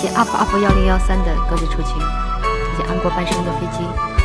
谢 up 1013的鸽子出勤，以及安过半生的飞机。